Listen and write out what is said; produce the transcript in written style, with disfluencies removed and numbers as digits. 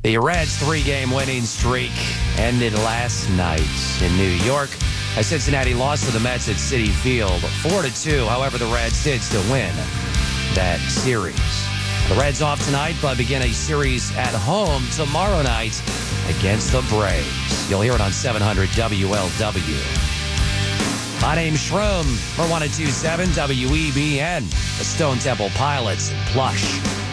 The Reds' 3-game winning streak ended last night in New York as Cincinnati lost to the Mets at Citi Field 4-2. However, the Reds did still win that series. The Reds off tonight, but begin a series at home tomorrow night against the Braves. You'll hear it on 700 WLW. My name's Shroom for 102.7 WEBN, the Stone Temple Pilots and Plush.